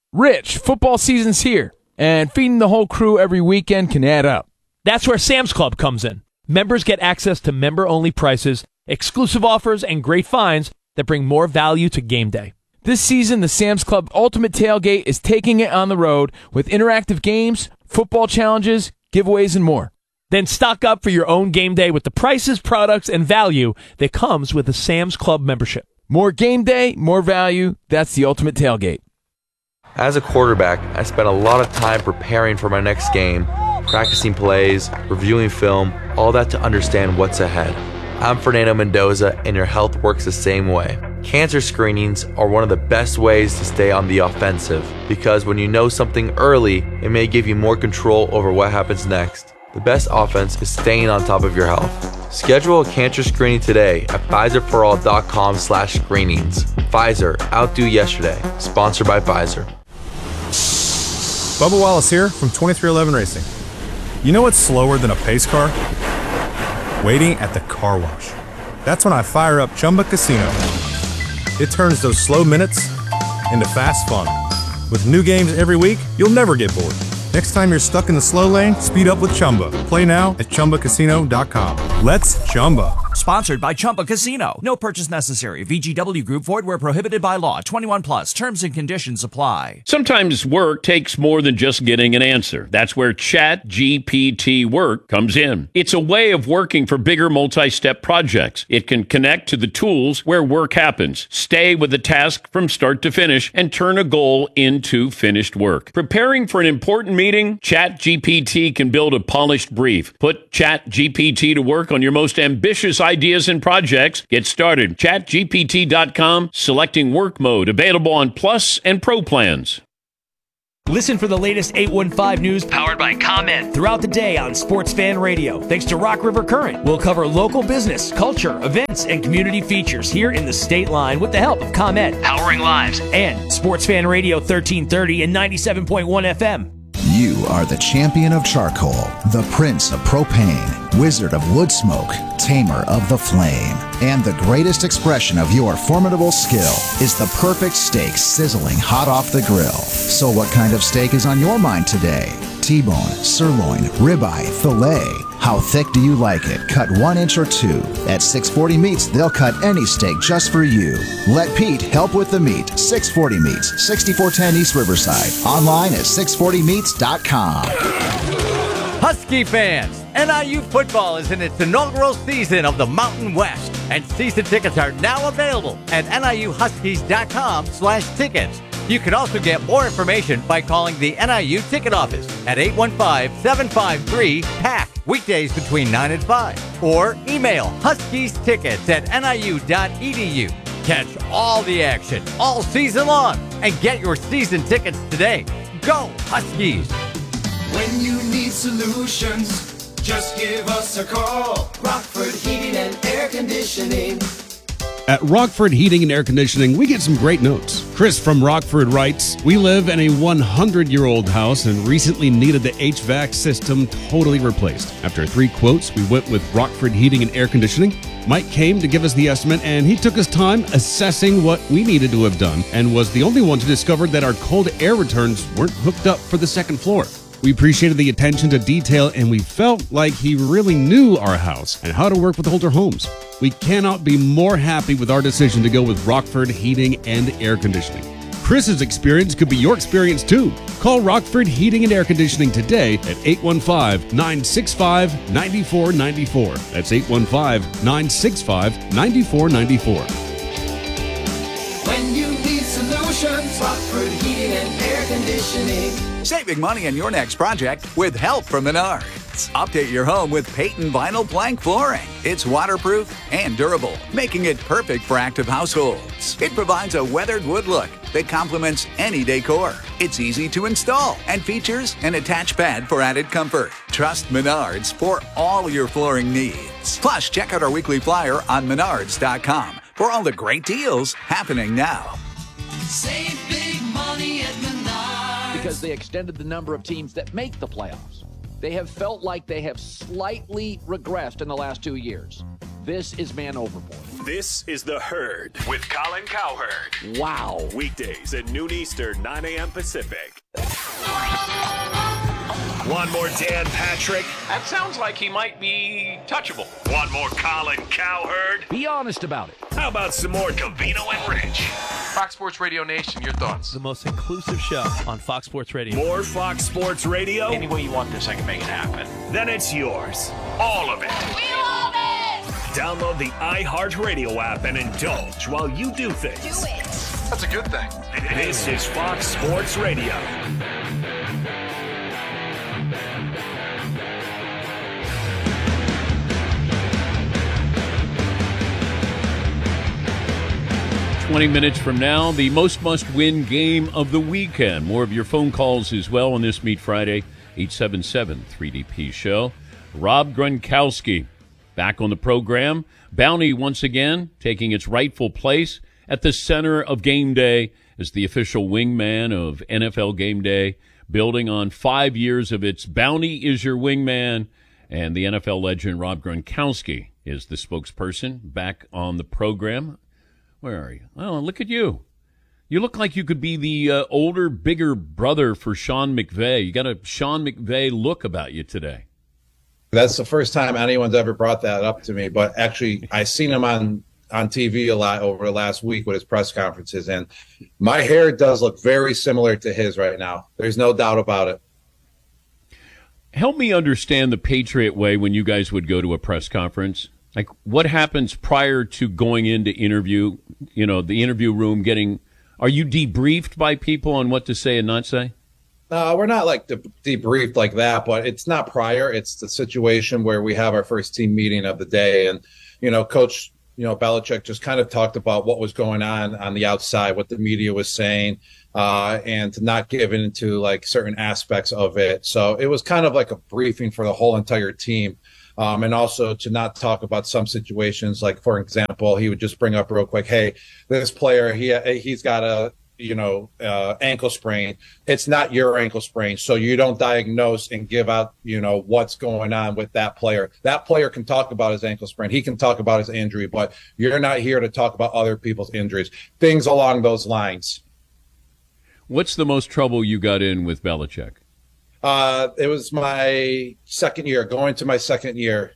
Rich, football season's here, and feeding the whole crew every weekend can add up. That's where Sam's Club comes in. Members get access to member-only prices, exclusive offers, and great finds that bring more value to game day. This season, the Sam's Club Ultimate Tailgate is taking it on the road with interactive games, football challenges, giveaways, and more. Then stock up for your own game day with the prices, products, and value that comes with a Sam's Club membership. More game day, more value. That's the Ultimate Tailgate. As a quarterback, I spent a lot of time preparing for my next game, practicing plays, reviewing film, all that to understand what's ahead. I'm Fernando Mendoza, and your health works the same way. Cancer screenings are one of the best ways to stay on the offensive, because when you know something early, it may give you more control over what happens next. The best offense is staying on top of your health. Schedule a cancer screening today at PfizerForAll.com/screenings. Pfizer, outdo yesterday. Sponsored by Pfizer. Bubba Wallace here from 2311 Racing. You know what's slower than a pace car? Waiting at the car wash. That's when I fire up Chumba Casino. It turns those slow minutes into fast fun. With new games every week, you'll never get bored. Next time you're stuck in the slow lane, speed up with Chumba. Play now at ChumbaCasino.com. Let's Chumba. Sponsored by Chumba Casino. No purchase necessary. VGW Group. Void where prohibited by law. 21 plus. Terms and conditions apply. Sometimes work takes more than just getting an answer. That's where ChatGPT Work comes in. It's a way of working for bigger multi-step projects. It can connect to the tools where work happens, stay with the task from start to finish, and turn a goal into finished work. Preparing for an important meeting? ChatGPT can build a polished brief. Put ChatGPT to work on your most ambitious ideas and projects. Get started. ChatGPT.com, selecting work mode, available on Plus and Pro plans. Listen for the latest 815 news powered by ComEd throughout the day on Sports Fan Radio. Thanks to Rock River Current, we'll cover local business, culture, events, and community features here in the state line with the help of ComEd, powering lives, and Sports Fan Radio 1330 and 97.1 FM. You are the champion of charcoal, the prince of propane, wizard of wood smoke, tamer of the flame. And the greatest expression of your formidable skill is the perfect steak sizzling hot off the grill. So what kind of steak is on your mind today? T-bone, sirloin, ribeye, filet. How thick do you like it? Cut 1 inch or 2. At 640 Meats, they'll cut any steak just for you. Let Pete help with the meat. 640 Meats, 6410 East Riverside. Online at 640meats.com. Husky fans, NIU football is in its inaugural season of the Mountain West, and season tickets are now available at NIUHuskies.com/tickets. You can also get more information by calling the NIU ticket office at 815-753-PACK, weekdays between 9 and 5, or email huskiestickets@niu.edu. Catch all the action all season long and get your season tickets today. Go Huskies! When you need solutions, just give us a call. Rockford Heating and Air Conditioning. At Rockford Heating and Air Conditioning, we get some great notes. Chris from Rockford writes, "We live in a 100-year-old house and recently needed the HVAC system totally replaced. After 3 quotes, we went with Rockford Heating and Air Conditioning. Mike came to give us the estimate, and he took his time assessing what we needed to have done and was the only one to discover that our cold air returns weren't hooked up for the second floor. We appreciated the attention to detail, and we felt like he really knew our house and how to work with older homes. We cannot be more happy with our decision to go with Rockford Heating and Air Conditioning. Chris's experience could be your experience too. Call Rockford Heating and Air Conditioning today at 815-965-9494. That's 815-965-9494. When you need solutions, Rockford Heating and Air Conditioning. Saving money on your next project with help from Menards. Update your home with Peyton Vinyl Plank Flooring. It's waterproof and durable, making it perfect for active households. It provides a weathered wood look that complements any decor. It's easy to install and features an attached pad for added comfort. Trust Menards for all your flooring needs. Plus, check out our weekly flyer on Menards.com for all the great deals happening now. Save big money at Menards. Because they extended the number of teams that make the playoffs. They have felt like they have slightly regressed in the last 2 years. This is man overboard. This is The Herd with Colin Cowherd. Wow. Weekdays at noon Eastern, 9 a.m. Pacific. Want more Dan Patrick? That sounds like he might be touchable. Want more Colin Cowherd? Be honest about it. How about some more Covino and Rich? Fox Sports Radio Nation, your thoughts? The most inclusive show on Fox Sports Radio. More Fox Sports Radio? Any way you want this, I can make it happen. Then it's yours. All of it. We love it! Download the iHeartRadio app and indulge while you do things. Do it. That's a good thing. This is Fox Sports Radio. Minutes from now, the most must-win game of the weekend. More of your phone calls as well on this Meat Friday, 877-3DP show. Rob Gronkowski back on the program. Bounty once again taking its rightful place at the center of game day as the official wingman of NFL Game Day, building on 5 years of its Bounty is your wingman, and the NFL legend Rob Gronkowski is the spokesperson back on the program. Where are you? Oh, look at you. You look like you could be the older, bigger brother for Sean McVay. You got a Sean McVay look about you today. That's the first time anyone's ever brought that up to me. But actually, I seen him on TV a lot over the last week with his press conferences. And my hair does look very similar to his right now. There's no doubt about it. Help me understand the Patriot way when you guys would go to a press conference. Like, what happens prior to going into interview, the interview room are you debriefed by people on what to say and not say? No, we're not like debriefed like that, but it's not prior. It's the situation where we have our first team meeting of the day. And, Coach, Belichick just kind of talked about what was going on the outside, what the media was saying, and to not give into like certain aspects of it. So it was kind of like a briefing for the whole entire team. And also to not talk about some situations, like, for example, he would just bring up real quick, hey, this player, he's got a, ankle sprain. It's not your ankle sprain. So you don't diagnose and give out, what's going on with that player. That player can talk about his ankle sprain. He can talk about his injury, but you're not here to talk about other people's injuries, things along those lines. What's the most trouble you got in with Belichick? It was my second year, going to my second year.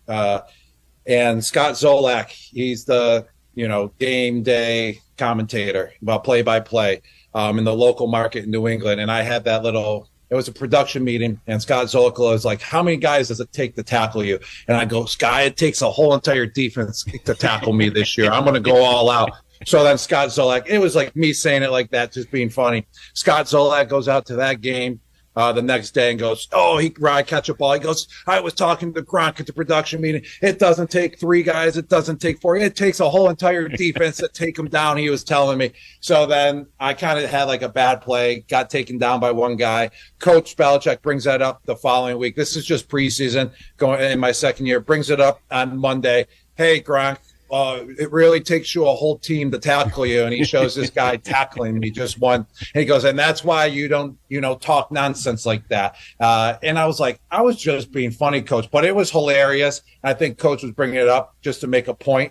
And Scott Zolak, he's the, game day commentator about play-by-play in the local market in New England. And I had that it was a production meeting, and Scott Zolak was like, how many guys does it take to tackle you? And I go, Scott, it takes a whole entire defense to tackle me this year. I'm going to go all out. So then Scott Zolak, it was like me saying it like that, just being funny. Scott Zolak goes out to that game the next day and goes, I catch a ball. He goes, I was talking to Gronk at the production meeting. It doesn't take 3 guys. It doesn't take 4. It takes a whole entire defense to take him down, he was telling me. So then I kind of had like a bad play, got taken down by one guy. Coach Belichick brings that up the following week. This is just preseason going in my second year, brings it up on Monday. Hey, Gronk. It really takes you a whole team to tackle you. And he shows this guy tackling me just one. And he goes, and that's why you don't, talk nonsense like that. And I was like, I was just being funny, Coach, but it was hilarious. I think Coach was bringing it up just to make a point,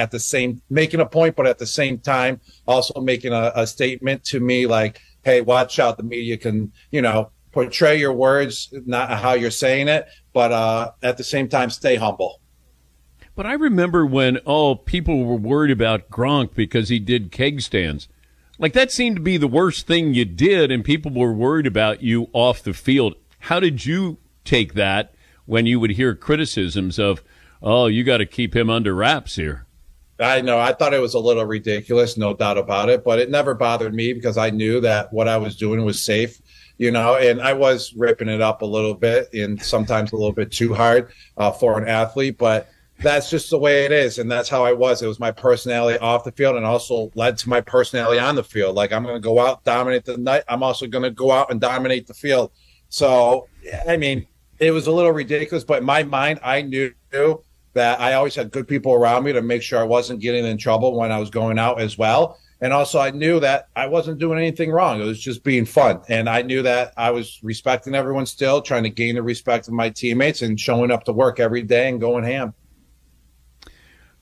making a point, but at the same time, also making a statement to me like, hey, watch out. The media can, portray your words, not how you're saying it, but at the same time, stay humble. But I remember when, people were worried about Gronk because he did keg stands. Like, that seemed to be the worst thing you did, and people were worried about you off the field. How did you take that when you would hear criticisms of, you got to keep him under wraps here? I know. I thought it was a little ridiculous, no doubt about it, but it never bothered me because I knew that what I was doing was safe. And I was ripping it up a little bit and sometimes a little bit too hard for an athlete, but that's just the way it is, and that's how I was. It was my personality off the field and also led to my personality on the field. Like, I'm going to go out, dominate the night. I'm also going to go out and dominate the field. So, I mean, it was a little ridiculous, but in my mind, I knew that I always had good people around me to make sure I wasn't getting in trouble when I was going out as well. And also I knew that I wasn't doing anything wrong. It was just being fun. And I knew that I was respecting everyone still, trying to gain the respect of my teammates and showing up to work every day and going ham.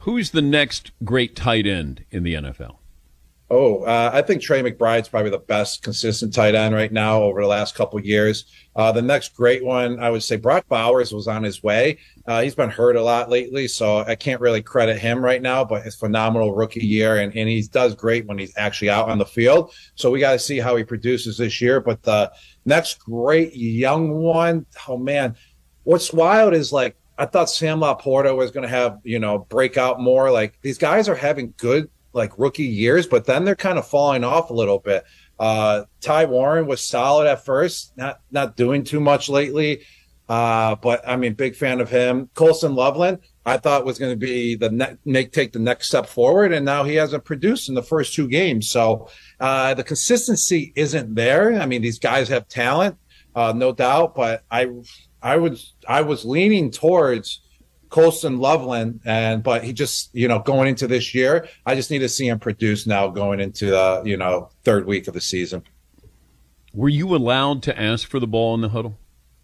Who's the next great tight end in the NFL? I think Trey McBride's probably the best consistent tight end right now over the last couple of years. The next great one, I would say Brock Bowers was on his way. He's been hurt a lot lately, so I can't really credit him right now, but it's phenomenal rookie year, and he does great when he's actually out on the field. So we got to see how he produces this year. But the next great young one, oh, man, what's wild is, like, I thought Sam Laporta was going to have, break out more. Like, these guys are having good, rookie years, but then they're kind of falling off a little bit. Ty Warren was solid at first, not doing too much lately. But I mean, big fan of him. Colson Loveland, I thought was going to be take the next step forward, and now he hasn't produced in the first 2 games. So the consistency isn't there. I mean, these guys have talent, no doubt, but I was leaning towards Colson Loveland, but he just, going into this year, I just need to see him produce now going into the, 3rd week of the season. Were you allowed to ask for the ball in the huddle?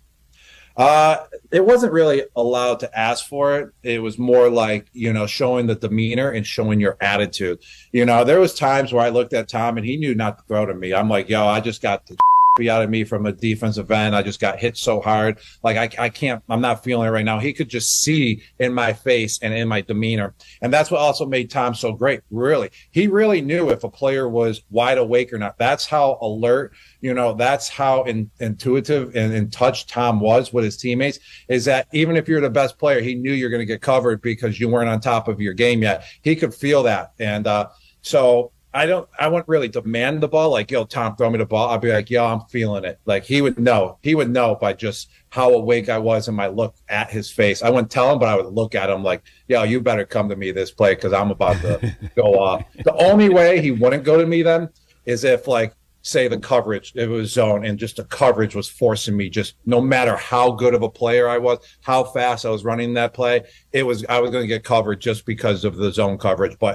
It wasn't really allowed to ask for it. It was more like, showing the demeanor and showing your attitude. There was times where I looked at Tom and he knew not to throw to me. I'm like, yo, I just got the out of me from a defensive end. I just got hit so hard. Like, I'm not feeling it right now. He could just see in my face and in my demeanor. And that's what also made Tom so great. Really. He really knew if a player was wide awake or not. That's how alert, that's how intuitive and in touch Tom was with his teammates, is that even if you're the best player, he knew you're going to get covered because you weren't on top of your game yet. He could feel that. And, so I wouldn't really demand the ball. Like, yo, Tom, throw me the ball. I'll be like, yo, I'm feeling it. Like, he would know by just how awake I was and my look at his face. I wouldn't tell him, but I would look at him like, yo, you better come to me this play because I'm about to go off. The only way he wouldn't go to me then is if, say the coverage, it was zone, and just the coverage was forcing me, just no matter how good of a player I was, how fast I was running that play, I was going to get covered just because of the zone coverage. But